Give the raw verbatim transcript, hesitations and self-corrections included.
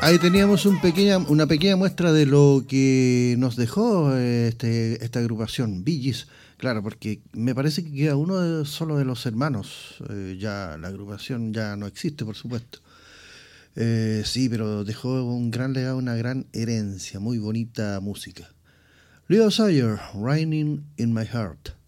Ahí teníamos un pequeña, una pequeña muestra de lo que nos dejó este, esta agrupación, Bee Gees. Claro, porque me parece que queda uno de, solo de los hermanos. Eh, ya la agrupación ya no existe, por supuesto. Eh, sí, pero dejó un gran legado, una gran herencia, muy bonita música. Leo Sayer, Raining in My Heart.